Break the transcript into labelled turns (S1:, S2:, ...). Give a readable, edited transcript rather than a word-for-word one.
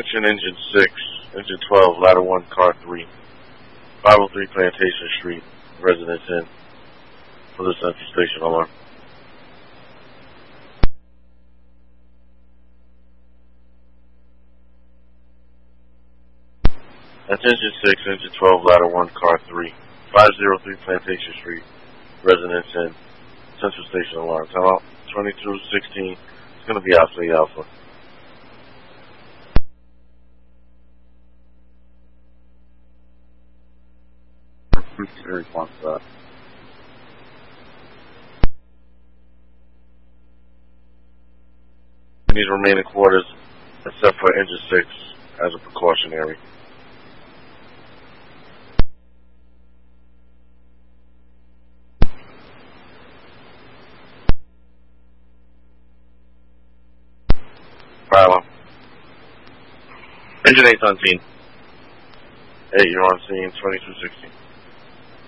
S1: Attention Engine 6, Engine 12, Ladder 1, Car 3, 503 Plantation Street, Residence Inn, for the Central Station alarm. Attention 6, Engine 12, Ladder 1, Car 3, 503 Plantation Street, Residence Inn, Central Station alarm. Time out 2216. It's going to be Alpha.
S2: Response to that.
S1: We need remaining quarters, except for Engine 6, as a precautionary. Fire alarm. Engine 8's on scene. 8, you're on scene, 2216.